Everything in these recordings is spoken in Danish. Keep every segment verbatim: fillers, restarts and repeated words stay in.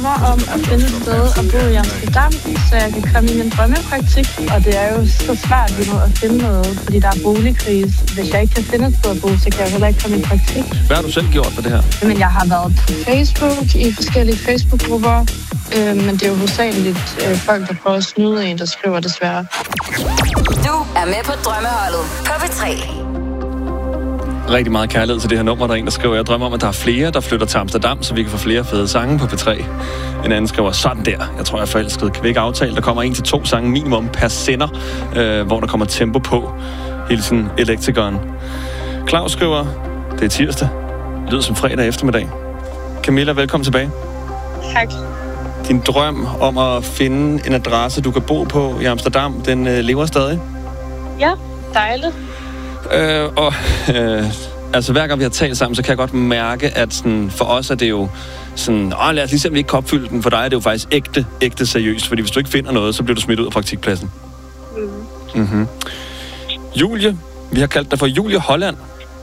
om at finde et sted at bo i Amsterdam, så jeg kan komme i min drømmepraktik. Og det er jo så svært lige nu at finde noget, fordi der er boligkrise. Hvis jeg ikke kan finde et sted at bo, så kan jeg heller ikke komme i praktik. Hvad har du selv gjort for det her? Men jeg har været på Facebook, i forskellige Facebook-grupper. Øh, men det er jo hovedsageligt øh, folk, der prøver at snyde en, der skriver desværre. Du er med på Drømmeholdet på P tre. Rigtig meget kærlighed til det her nummer. Der er en, der skriver, jeg drømmer om, at der er flere, der flytter til Amsterdam, så vi kan få flere fede sange på P tre. En anden skriver, sådan der. Jeg tror, jeg er forelsket. Kan vi ikke aftale? Der kommer en til to sange minimum per sender, øh, hvor der kommer tempo på. Hilsen Elektrikeren. Claus skriver, det er tirsdag. Det lyder som fredag eftermiddag. Camilla, velkommen tilbage. Tak. Din drøm om at finde en adresse, du kan bo på i Amsterdam, den øh, lever stadig? Ja, dejligt. Øh, og øh, altså hver gang vi har talt sammen, så kan jeg godt mærke, at sådan, for os er det jo sådan, åh lad os lige se, om vi ikke kan opfylde den. For dig er det jo faktisk ægte, ægte seriøst. Fordi hvis du ikke finder noget, så bliver du smidt ud af praktikpladsen. Mm. Mm-hmm. Julie, vi har kaldt dig for Julie Holland.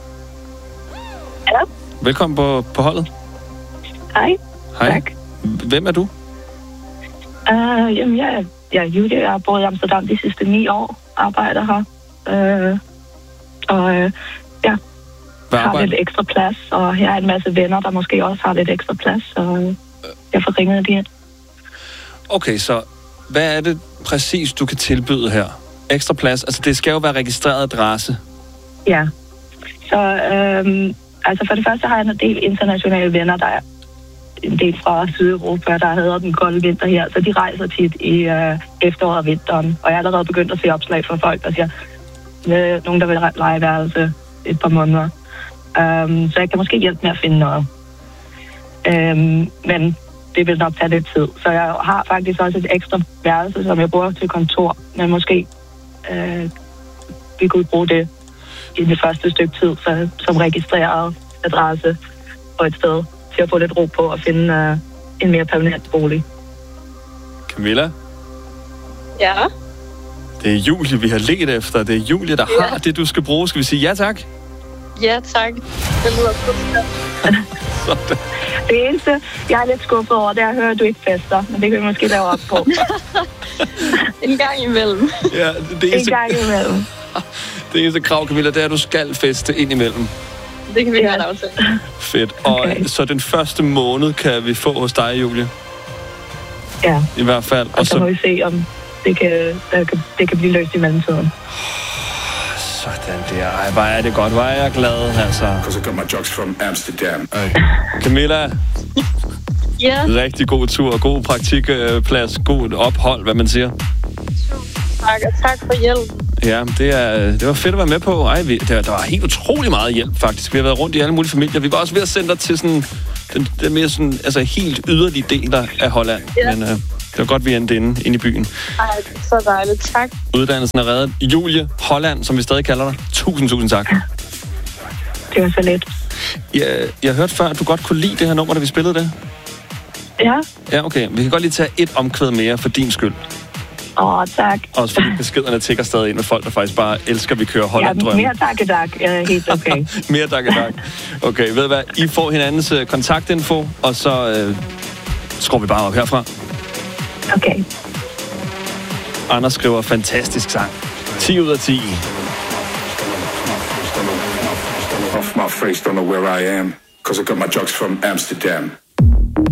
Ja. Velkommen på, på holdet. Hej. Hej. Tak. Hvem er du? Uh, jamen, jeg er, jeg er Julie. Jeg har boet i Amsterdam de sidste ni år. Arbejder her. Uh, og uh, ja, Hvad har arbejder? lidt ekstra plads. Og jeg har en masse venner, der måske også har lidt ekstra plads. Så uh, jeg får ringet de her. Okay, så hvad er det præcis, du kan tilbyde her? Ekstra plads? Altså, det skal jo være registreret adresse. Ja. Så um, altså for det første har jeg en del internationale venner, der er en del fra Sydeuropa, der hedder den kolde vinter her, så de rejser tit i øh, efteråret og vinteren. Og jeg er allerede begyndt at se opslag fra folk, der siger, øh, nogen, der vil lege værelse et par måneder. Um, så jeg kan måske hjælpe med at finde noget. Um, men det vil nok tage lidt tid. Så jeg har faktisk også et ekstra værelse, som jeg bruger til kontor, men måske øh, vi kunne bruge det i det første stykke tid, så, som registreret adresse på et sted, til at få lidt ro på at finde uh, en mere permanent bolig. Camilla? Ja. Det er Julie, vi har ledt efter. Det er Julie, der Ja. har det, du skal bruge. Skal vi sige ja tak? Ja, tak. Det lyder godt. Sådan. Det eneste, jeg er lidt skuffet over, det er at høre, at du ikke fester, men det kan vi måske lave op på. En gang imellem. Ja, det, det En eneste, gang imellem. det eneste krav, Camilla, det er, at du skal feste ind imellem. Det kan vi Ja. have en aftale. Fedt. Og Okay. så den første måned kan vi få hos dig, Julie. Ja, I hvert fald. og så må vi se, om det kan, der kan, det kan blive løst i mellemtiden. Sådan der. Ej, hvor er det godt. Hvor er jeg glad, altså. Because I got my drugs from Amsterdam. Camilla, Ja, rigtig god tur, god praktikplads, god ophold, hvad man siger. tak, og tak for hjælp. Ja, det, er, det var fedt at være med på. Ej, vi, der, der var helt utrolig meget hjælp, faktisk. Vi har været rundt i alle mulige familier. Vi var også ved at sende dig til sådan, den, den mere sådan, altså helt yderlige del af Holland. Ja. Men uh, det var godt, vi endte inde, inde i byen. Ej, så dejligt. Tak. Uddannelsen er reddet. Julie Holland, som vi stadig kalder dig. Tusind, tusind tak. Det var så let. Jeg, jeg hørte før, at du godt kunne lide det her nummer, da vi spillede det. Ja, Ja, okay. Vi kan godt lige tage et omkvæd mere for din skyld. åh, tak. Også fordi beskederne tigger stadig ind med folk, der faktisk bare elsker, at vi kører Ja, Holland-drømme. mere tak, tak. Ja, helt okay. Mere tak, tak. Okay, ved du hvad? I får hinandens uh, kontaktinfo, og så uh, skruer vi bare op herfra. Okay. Anders skriver, fantastisk sang. ti ud af ti. Off my face, don't know where I am. Because I got my drugs from Amsterdam.